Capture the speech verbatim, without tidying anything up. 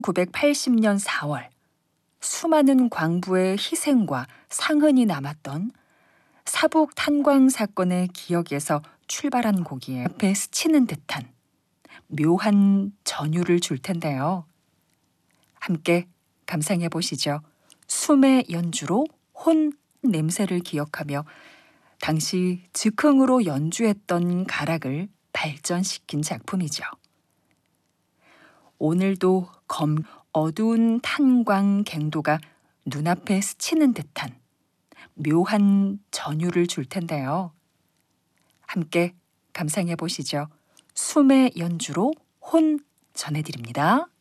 천구백팔십 년 사월 수많은 광부의 희생과 상흔이 남았던 사북 탄광 사건의 기억에서 출발한 곡이에요. 앞에 스치는 듯한 묘한 전율을 줄 텐데요. 함께 감상해 보시죠. 숨의 연주로 혼 냄새를 기억하며 당시 즉흥으로 연주했던 가락을 발전시킨 작품이죠. 오늘도 검 어두운 탄광 갱도가 눈앞에 스치는 듯한 묘한 전율을 줄 텐데요. 함께 감상해 보시죠. 숨의 연주로 혼 전해드립니다.